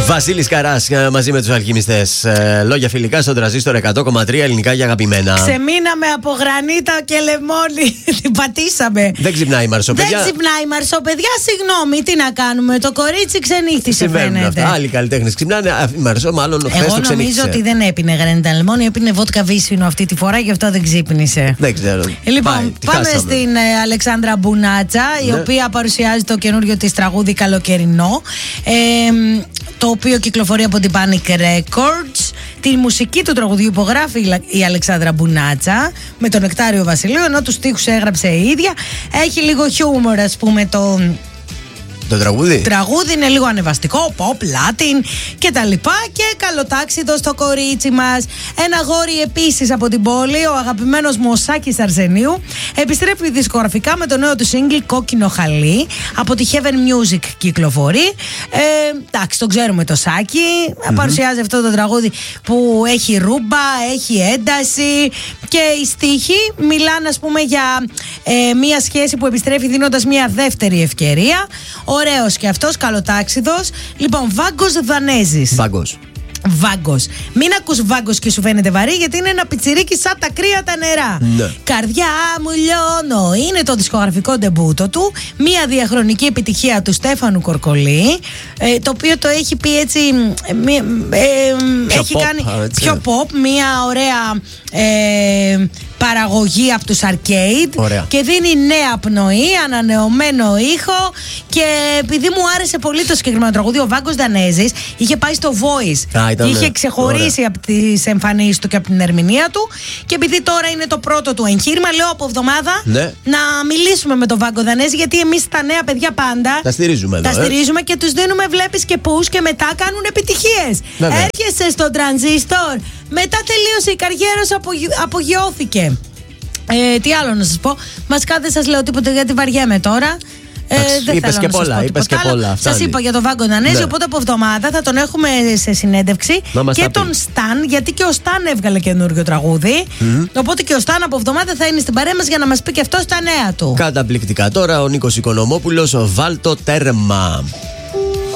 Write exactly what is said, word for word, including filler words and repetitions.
Βασίλης Καράς μαζί με τους αλχημιστές. Λόγια φιλικά στον τραζίστορ εκατό κόμμα τρία, ελληνικά για αγαπημένα. Ξεμείναμε από γρανίτα και λεμόνι. Την πατήσαμε. Δεν ξυπνάει η Μαρσό, παιδιά. Δεν ξυπνάει η Μαρσό, παιδιά. Συγγνώμη, τι να κάνουμε. Το κορίτσι ξενύχτησε. Συμβαίνουν αυτά. Άλλοι καλλιτέχνες ξυπνάνε. Η Μαρσό, μάλλον χθες το ξενύχτησε. Εγώ νομίζω ότι δεν έπινε γρανίτα λεμόνι, έπινε βότκα βίσινο αυτή τη φορά, γι' αυτό δεν ξύπνησε. Δεν ξέρω. Λοιπόν, Πάει, πάμε χάσαμε. στην ε, Αλεξάνδρα Μπουνάτσα, η ναι. οποία παρουσιάζει το καινούριο της τραγούδι Καλοκαιρινό. Ε, το οποίο κυκλοφορεί από την Panic Records. Τη μουσική του τραγουδιού υπογράφει η Αλεξάνδρα Μπουνάτσα με τον Νεκτάριο Βασιλείο, ενώ τους στίχους έγραψε η ίδια. Έχει λίγο χιούμορ, ας πούμε, το... Το τραγούδι. Τραγούδι είναι λίγο ανεβαστικό, pop, latin και τα λοιπά. Και καλοτάξιδο στο κορίτσι μας. Ένα γόρι επίσης από την πόλη, ο αγαπημένος μου ο Σάκης Αρσενίου, επιστρέφει δισκογραφικά με το νέο του single Κόκκινο Χαλί. Από τη Heaven Music κυκλοφορεί. Ε, εντάξει, τον ξέρουμε το Σάκη. Mm-hmm. Παρουσιάζει αυτό το τραγούδι που έχει ρούμπα, έχει ένταση. Και οι στίχοι μιλάνε, ας πούμε, για ε, μια σχέση που επιστρέφει δίνοντας μια δεύτερη ευκαιρία. Ωραίος και αυτός, καλοτάξιδος. Λοιπόν, Βάγκος Δανέζης. Βάγκος. Βάγκος. Μην ακούς Βάγκος και σου φαίνεται βαρύ, γιατί είναι ένα πιτσιρίκι σαν τα κρύα τα νερά. Ναι. Καρδιά μου λιώνω. Είναι το δισκογραφικό ντεμπούτο του. Μια διαχρονική επιτυχία του Στέφανου Κορκολί. Ε, το οποίο το έχει πει έτσι. Ε, ε, έχει pop, κάνει έτσι. πιο pop. Μια ωραία ε, παραγωγή από τους Arcade. Ωραία. Και δίνει νέα πνοή, ανανεωμένο ήχο. Και επειδή μου άρεσε πολύ το συγκεκριμένο τραγούδι, ο Βάγκος Δανέζης είχε πάει στο Voice. Α, ήταν, είχε ναι. ξεχωρίσει Ωραία. από τις εμφανίσεις του και από την ερμηνεία του. Και επειδή τώρα είναι το πρώτο του εγχείρημα, λέω από εβδομάδα ναι. να μιλήσουμε με τον Βάγκο Δανέζη, γιατί εμείς τα νέα παιδιά πάντα τα στηρίζουμε εδώ. Τα στηρίζουμε ε? και τους δίνουμε, βλέπεις, και push, και μετά κάνουν επιτυχίες. Έρχεσαι στο τρανζίστορ, μετά τελείωσε η καριέρα σου, απογει... απογειώθηκε. Ε, τι άλλο να σας πω. Μασκά, δεν σας λέω τίποτα γιατί βαριέμαι τώρα. Ε, δεν είπες και πολλά, είπες και πολλά. Σας είπα για τον Βάγκο Δανέζη, ναι. Οπότε από εβδομάδα θα τον έχουμε σε συνέντευξη. Και τον Σταν, γιατί και ο Σταν έβγαλε καινούριο τραγούδι. Mm-hmm. Οπότε και ο Σταν από εβδομάδα θα είναι στην παρέα μας για να μας πει και αυτό τα νέα του. Καταπληκτικά. Τώρα ο Νίκος Οικονομόπουλος, βάλ το τέρμα.